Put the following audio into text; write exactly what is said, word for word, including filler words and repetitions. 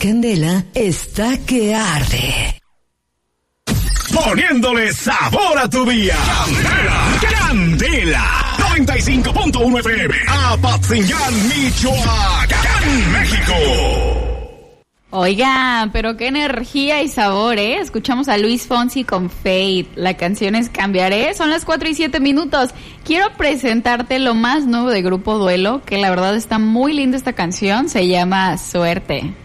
Candela está que arde. Poniéndole sabor a tu día. Candela, Candela. noventa y cinco punto uno F M. Apatzingán, Michoacán, México. Oigan, pero qué energía y sabor, ¿eh? Escuchamos a Luis Fonsi con Fate. La canción es Cambiaré. Son las cuatro y siete minutos. Quiero presentarte lo más nuevo de Grupo Duelo, que la verdad está muy linda esta canción. Se llama Suerte.